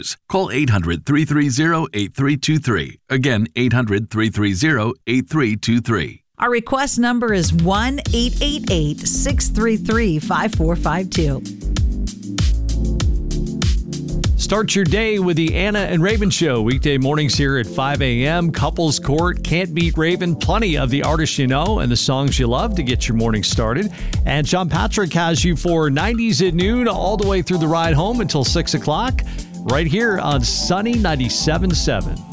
news. Call 800-330-8323. Again, 800-330-8323. Our request number is 1-888-633-5452. Start your day with the Anna and Raven Show. Weekday mornings here at 5 a.m. Couples Court, Can't Beat Raven. Plenty of the artists you know and the songs you love to get your morning started. And John Patrick has you for 90s at noon all the way through the ride home until 6 o'clock right here on Sunny 97.7.